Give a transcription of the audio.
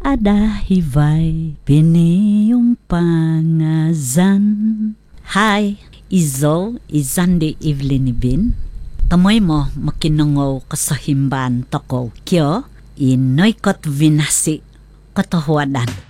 ada hivay piniyong pangazan. Hi, Izo, Izandi Evelyn Ibin. Tamoy mo makinungaw kasahimban toko kyo inoy kot vinasi katahuadan.